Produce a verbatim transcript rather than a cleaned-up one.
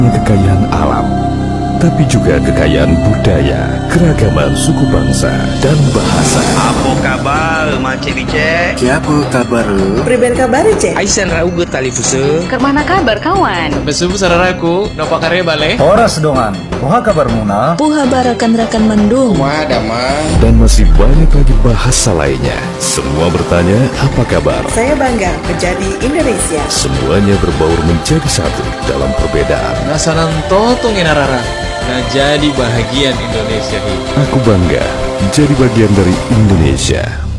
kekayaan alam, tapi juga kekayaan budaya, keragaman suku bangsa, dan bahasa. Apa kabar, Macik Bicek? Siapa kabar? Priben kabar, Cek? Aisan rauge talifuse. Kemana kabar, kawan? Besubu sararaku, nopo kare bale? Horas dongan, poha kabar muna? Puha barakan-rakan mendung. Wah, damang. Dan masih banyak lagi bahasa lainnya. Semua bertanya, apa kabar? Saya bangga menjadi Indonesia. Semuanya berbaur menjadi satu dalam perbedaan. Nasanan totong inarara. Nah jadi bahagian Indonesia ini. Aku bangga jadi bagian dari Indonesia.